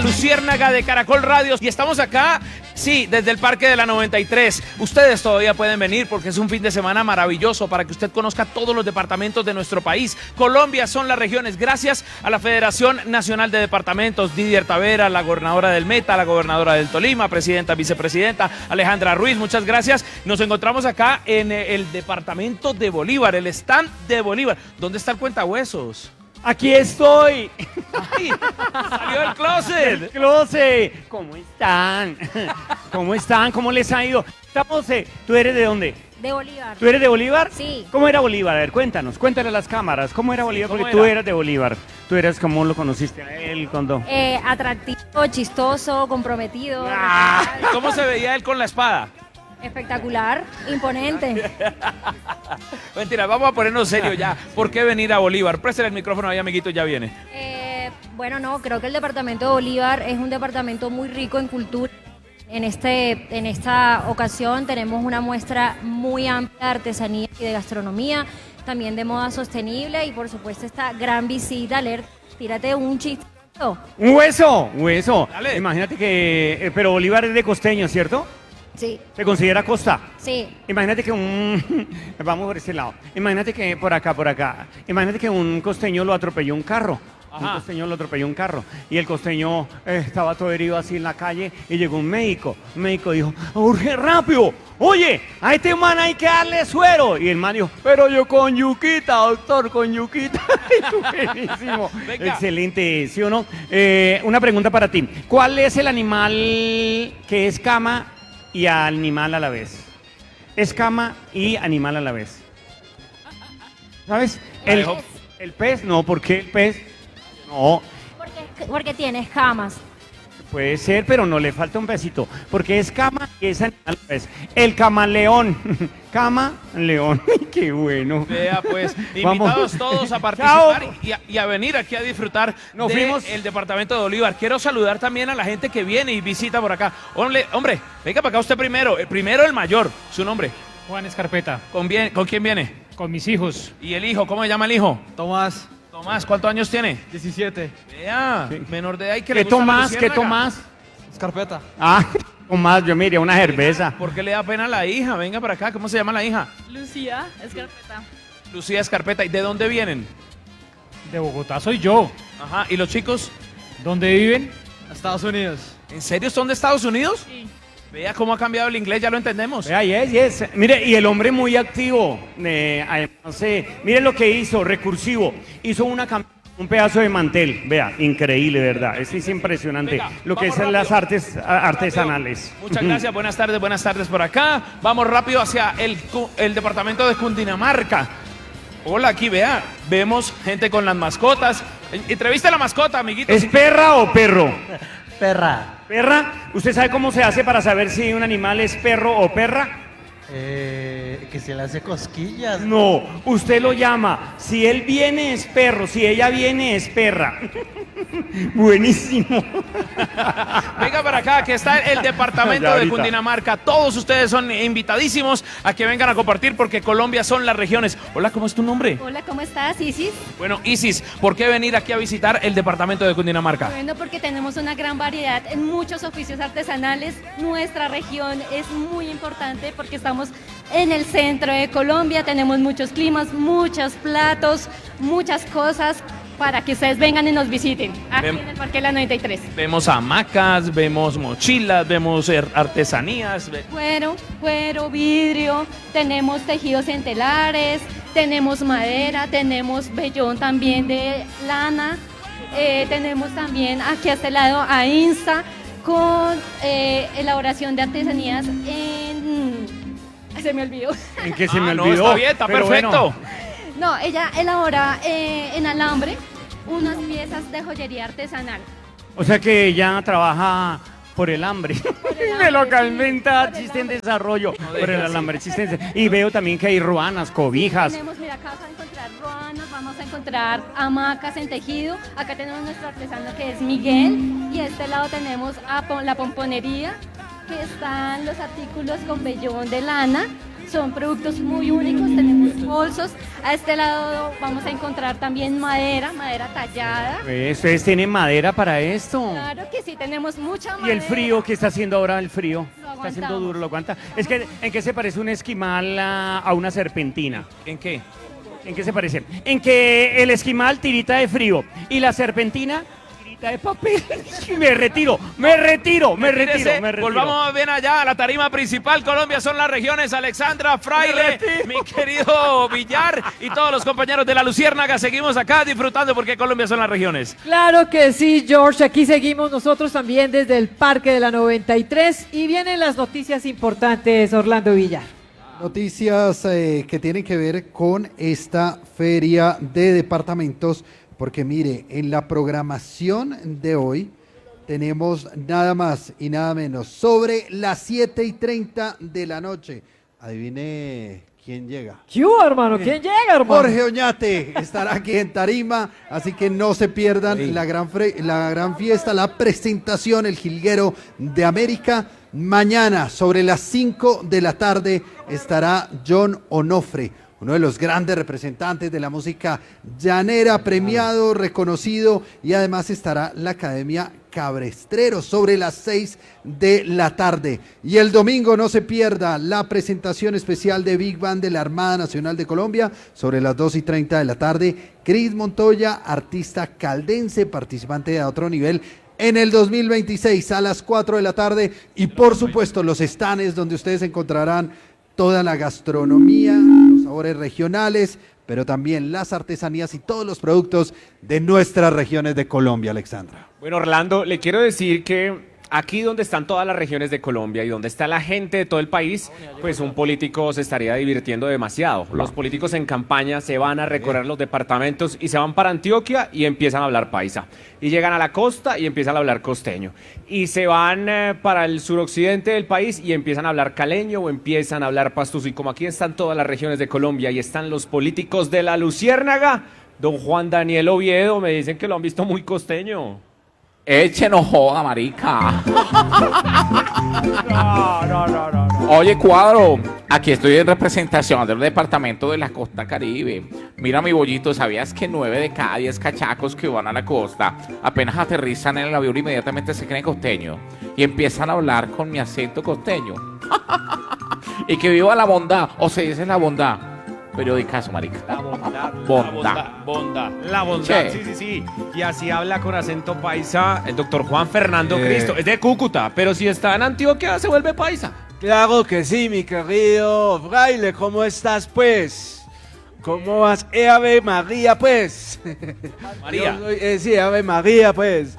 Luciérnaga de Caracol Radio y estamos acá, sí, desde el Parque de la 93. Ustedes todavía pueden venir porque es un fin de semana maravilloso para que usted conozca todos los departamentos de nuestro país. Colombia son las regiones, gracias a la Federación Nacional de Departamentos, Didier Tavera, la gobernadora del Meta, la gobernadora del Tolima, presidenta, vicepresidenta, Alejandra Ruiz, muchas gracias. Nos encontramos acá en el departamento de Bolívar, el stand de Bolívar. ¿Dónde está el cuentahuesos? Aquí estoy. Ay, salió del closet. El closet. ¿Cómo están? ¿Cómo están? ¿Cómo les ha ido? Estamos, ¿tú eres de dónde? De Bolívar. ¿Tú eres de Bolívar? Sí. ¿Cómo era Bolívar? A ver, cuéntale a las cámaras. ¿Cómo era Bolívar? ¿cómo Porque era? tú eras de Bolívar. ¿Tú eras cómo lo conociste a él? ¿Cuándo? Atractivo, chistoso, comprometido. ¿Cómo se veía él con la espada? Espectacular, imponente. Mentira, vamos a ponernos serio ya. ¿Por qué venir a Bolívar? Préstale el micrófono ahí, amiguito, ya viene. Bueno, no, creo que el departamento de Bolívar es un departamento muy rico en cultura. En esta ocasión tenemos una muestra muy amplia de artesanía y de gastronomía, también de moda sostenible y por supuesto esta gran visita. Aler, tírate un chiste. ¡Un hueso! ¡Un hueso! Dale. Imagínate que... pero Bolívar es de costeño, ¿cierto? Sí, ¿Se considera costa? sí. Imagínate que vamos por este lado. Imagínate que por acá. Imagínate que un costeño lo atropelló un carro. Ajá. Un costeño lo atropelló un carro. Y el costeño estaba todo herido así en la calle y llegó un médico. El médico dijo, urge rápido. Oye, a este man hay que darle suero. Y el man dijo, pero yo con yuquita, doctor, con yuquita. Buenísimo. Venga. Excelente, ¿sí o no? Una pregunta para ti. ¿Cuál es el animal que es cama y animal a la vez? Es cama y animal a la vez. ¿Sabes? La dejó. El pez, no, ¿por qué el pez? No, Porque tiene escamas. puede ser, pero no le falta un pesito. Porque es cama y es animal a la vez. El camaleón. Camaleón. Qué bueno. Vea pues, Vamos. invitados todos a participar Chao. y a venir aquí a disfrutar Nos fuimos. del departamento de Bolívar. Quiero saludar también a la gente que viene y visita por acá. Hombre, venga para acá usted primero. Primero el mayor, su nombre. Juan Escarpeta, ¿Con quién viene? con mis hijos. ¿Y el hijo? ¿Cómo se llama el hijo? Tomás, Tomás, ¿cuántos años tiene? 17. Vea, Sí. menor de edad y que ¿Qué le gusta la tomás? ¿Qué luciérnaga. tomás? Escarpeta. Ah, Tomás, yo me iría una cerveza. ¿Por qué le da pena a la hija? Venga para acá, ¿cómo se llama la hija? Lucía Escarpeta. Lucía Escarpeta. ¿Y de dónde vienen? De Bogotá soy yo. Ajá, ¿y los chicos? ¿Dónde viven? Estados Unidos. ¿En serio son de Estados Unidos? Sí. Vea cómo ha cambiado el inglés, ya lo entendemos. Vea, yes. Mire, y el hombre muy activo. Además, mire lo que hizo, recursivo. Hizo un pedazo de mantel. Vea, increíble, ¿verdad? Es impresionante. Venga, lo que vamos son las rápido. artes artesanales. Muchas gracias, buenas tardes por acá. Vamos rápido hacia el departamento de Cundinamarca. Hola, aquí vea, vemos gente con las mascotas. Entrevista a la mascota, amiguitos. ¿Es perra o perro? Perra. ¿Perra? ¿Usted sabe cómo se hace para saber si un animal es perro o perra? Que se le hace cosquillas. No, usted lo llama. Si él viene es perro, si ella viene es perra. Buenísimo. Venga para acá, que está el departamento Ya de ahorita. Cundinamarca. Todos ustedes son invitadísimos a que vengan a compartir porque Colombia son las regiones. Hola, ¿cómo es tu nombre? Hola, ¿cómo estás, Isis? Bueno, Isis, ¿por qué venir aquí a visitar el departamento de Cundinamarca? Bueno, porque tenemos una gran variedad en muchos oficios artesanales. Nuestra región es muy importante porque estamos en el centro de Colombia, tenemos muchos climas, muchos platos, muchas cosas para que ustedes vengan y nos visiten aquí Ven. en el Parque de la 93. Vemos hamacas, vemos mochilas, vemos artesanías. Cuero, vidrio, tenemos tejidos en telares, tenemos madera, tenemos vellón también de lana, tenemos también aquí a este lado a Insta con elaboración de artesanías en... Se me olvidó. En que se me No, olvidó. está bien, está pero perfecto. bueno. No, ella elabora en alambre unas piezas de joyería artesanal. O sea que ella trabaja por el hambre. el Me lo hambre, calmenta, sí, por el chiste en hambre. desarrollo. No por dejes. el alambre, chiste y veo también que hay ruanas, cobijas. Tenemos, mira, acá vas a encontrar ruanas, vamos a encontrar hamacas en tejido. Acá tenemos nuestro artesano que es Miguel. Y a este lado tenemos la pomponería, que están los artículos con vellón de lana. Son productos muy únicos. Tenemos bolsos. A este lado vamos a encontrar también madera tallada. ¿Ustedes tienen madera para esto? Claro que sí, tenemos mucha madera. ¿Y el frío que está haciendo ahora el frío? Lo Está haciendo aguantamos. duro, lo aguanta. Es que, ¿en qué se parece un esquimal a una serpentina? ¿En qué? ¿En qué se parece? En que el esquimal tirita de frío y la serpentina tirita de papel. Me retiro. Retírese. Volvamos bien allá a la tarima principal. Colombia son las regiones. Alexandra, Fraile, mi querido Villar y todos los compañeros de la Luciérnaga. Seguimos acá disfrutando porque Colombia son las regiones. Claro que sí, George. Aquí seguimos nosotros también desde el Parque de la 93 y vienen las noticias importantes, Orlando Villar. Noticias que tienen que ver con esta feria de departamentos, porque mire, en la programación de hoy tenemos nada más y nada menos sobre las 7:30 de la noche. Adivine quién llega. ¿Qué hubo, hermano? ¿Quién llega, hermano? Jorge Oñate estará aquí en tarima, así que no se pierdan la gran fiesta, la presentación, el jilguero de América. Mañana, sobre las 5 de la tarde, estará John Onofre, uno de los grandes representantes de la música llanera, premiado, reconocido, y además estará la Academia Cabrestrero sobre las 6 de la tarde. Y el domingo no se pierda la presentación especial de Big Band de la Armada Nacional de Colombia sobre las 2:30 de la tarde. Cris Montoya, artista caldense, participante de otro nivel en el 2026 a las 4 de la tarde. Y por supuesto los stands donde ustedes encontrarán toda la gastronomía, los sabores regionales, pero también las artesanías y todos los productos de nuestras regiones de Colombia, Alexandra. Bueno, Orlando, le quiero decir que aquí donde están todas las regiones de Colombia y donde está la gente de todo el país, pues un político se estaría divirtiendo demasiado. Los políticos en campaña se van a recorrer los departamentos y se van para Antioquia y empiezan a hablar paisa. Y llegan a la costa y empiezan a hablar costeño. Y se van para el suroccidente del país y empiezan a hablar caleño o empiezan a hablar pastuso. Y como aquí están todas las regiones de Colombia y están los políticos de la Luciérnaga, don Juan Daniel Oviedo, me dicen que lo han visto muy costeño. Échenos joda, marica. No. Oye, Cuadro, aquí estoy en representación del departamento de la costa Caribe. Mira mi bollito, ¿sabías que 9 de cada 10 cachacos que van a la costa apenas aterrizan en el avión inmediatamente se creen costeños y empiezan a hablar con mi acento costeño? Y que viva la bondad, o se dice la bondad. Periodicazo, marica. La bondad. Bondad. La bondad, Che. sí. Y así habla con acento paisa el doctor Juan Fernando Cristo. Es de Cúcuta, pero si está en Antioquia se vuelve paisa. Claro que sí, mi querido Fraile, ¿cómo estás, pues? ¿Cómo vas? Ave María, pues. María. Sí, Ave María, pues.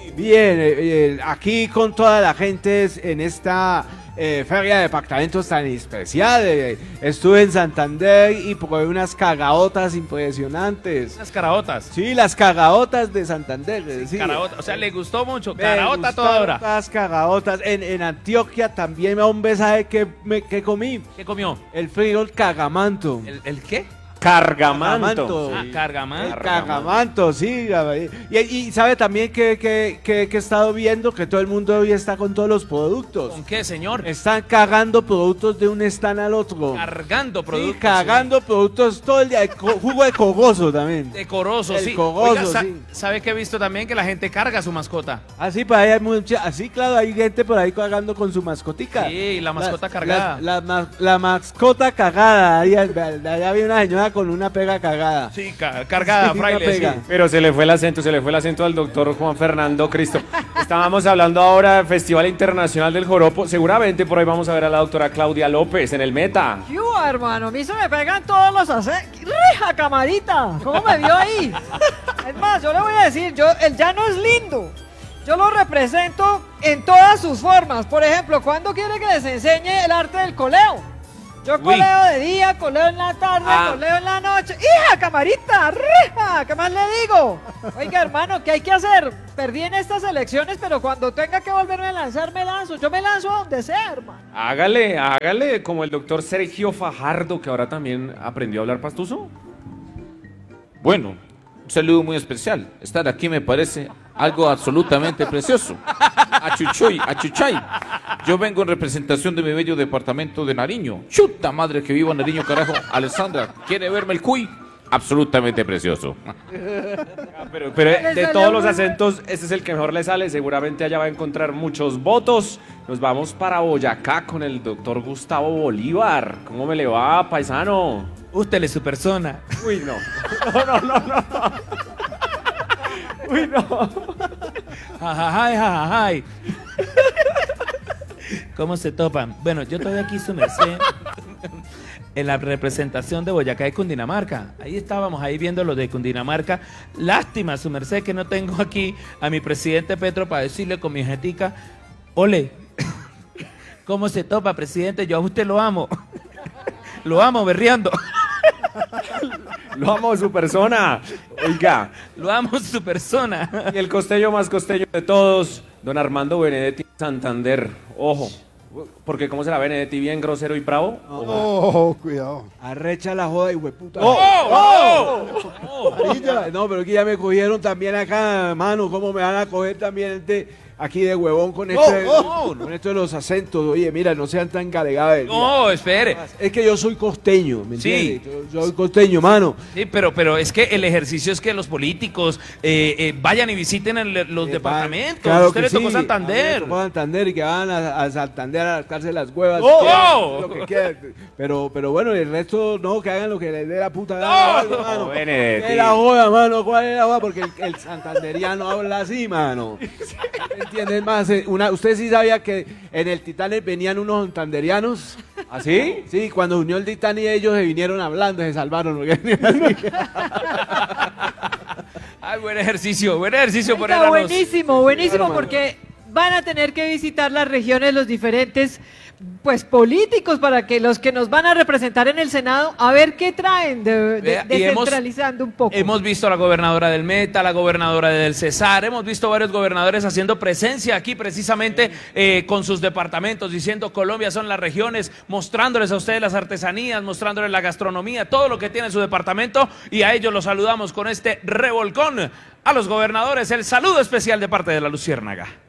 Bien, aquí con toda la gente en esta feria de departamentos tan especial. Estuve en Santander y probé unas cagaotas impresionantes. Unas caraotas. Sí, las cagaotas de Santander. Sí. Caraota, o sea, le gustó mucho. Me Caraota gustaron toda hora. las cagaotas. En Antioquia también, hombre, ¿sabe qué comí? ¿Qué comió? El frijol cagamanto. ¿El qué? Cargamanto. Ah, cargamanto. Cagamanto, sí. Y sabe también que he estado viendo que todo el mundo hoy está con todos los productos. ¿Con qué, señor? Están cagando productos de un stand al otro. Cargando productos. Sí, cagando productos todo el día. Jugo de cogoso también. Decoroso, El sí. cogoso, Oiga, sí. ¿sabe que he visto también que la gente carga su mascota? Así, por ahí hay así, claro, hay gente por ahí cagando con su mascotica. Sí, la mascota cargada. La mascota cagada. Ahí había una señora con una pega cagada. Sí, cargada, Sí, fraile, una pega. sí. Pero se le fue el acento al doctor Juan Fernando Cristo. Estábamos hablando ahora del Festival Internacional del Joropo. Seguramente por ahí vamos a ver a la doctora Claudia López en el Meta. ¿Qué hubo, hermano? A mí se me pegan todos los acentos. ¡Rija, camarita! ¿Cómo me vio ahí? Es más, yo le voy a decir, el llano es lindo. Yo lo represento en todas sus formas. Por ejemplo, ¿cuándo quiere que les enseñe el arte del coleo? Yo coleo de día, coleo en la tarde, coleo en la noche. ¡Hija, camarita! ¡Rija! ¿Qué más le digo? Oiga, hermano, ¿qué hay que hacer? Perdí en estas elecciones, pero cuando tenga que volverme a lanzar, me lanzo. Yo me lanzo a donde sea, hermano. Hágale como el doctor Sergio Fajardo, que ahora también aprendió a hablar pastuso. Bueno, un saludo muy especial. Estar aquí me parece algo absolutamente precioso. Achuchoy, achuchay. Yo vengo en representación de mi bello departamento de Nariño. Chuta madre que viva Nariño, carajo. Alessandra, ¿quiere verme el cuy? Absolutamente precioso. Pero de todos los acentos, este es el que mejor le sale. Seguramente allá va a encontrar muchos votos. Nos vamos para Boyacá con el doctor Gustavo Bolívar. ¿Cómo me le va, paisano? Usted es su persona. Uy, no. No. Uy, no. Jajajay, jajajay. ¿Cómo se topan? Bueno, yo estoy aquí, su merced, en la representación de Boyacá y Cundinamarca. Ahí estábamos, ahí viendo lo de Cundinamarca. Lástima, su merced, que no tengo aquí a mi presidente Petro para decirle con mi jetica, ole, ¿cómo se topa, presidente? Yo a usted lo amo. Lo amo, berreando. Lo amo su persona. Oiga. Lo amo su persona. Y el costeño más costeño de todos, don Armando Benedetti Santander. Ojo. Porque ¿cómo será Benedetti? ¿Bien grosero y bravo? Oh, cuidado. Arrecha la joda y hueputa. No, pero aquí ya me cogieron también acá, mano. ¿Cómo me van a coger también aquí de huevón con con esto de los acentos? Oye, mira, no sean tan galegados. No, espere. Es que yo soy costeño, ¿me entiendes? Sí. Yo soy costeño, mano. Sí, pero es que el ejercicio es que los políticos vayan y visiten los departamentos. Claro Usted que le tocó sí. Santander. A mí me tocó Santander y que van a Santander a rascarse las huevas. Lo que quieran. Pero bueno, el resto no, que hagan lo que les dé la puta gana, mano. Benedetti. ¿Qué es la joda, mano? ¿Cuál es la joda? Porque el santanderiano habla así, mano. ¿Entiendes más? ¿Usted sí sabía que en el Titanic venían unos santanderianos? ¿Así? Sí, cuando unió el Titanic ellos se vinieron hablando, se salvaron. Ay, buen ejercicio por Oiga, el buenísimo, porque van a tener que visitar las regiones, los diferentes políticos, para que los que nos van a representar en el Senado, a ver qué traen, descentralizando un poco. Hemos visto a la gobernadora del Meta, la gobernadora del Cesar, hemos visto varios gobernadores haciendo presencia aquí precisamente con sus departamentos, diciendo Colombia son las regiones, mostrándoles a ustedes las artesanías, mostrándoles la gastronomía, todo lo que tiene su departamento, y a ellos los saludamos con este revolcón. A los gobernadores, el saludo especial de parte de la Luciérnaga.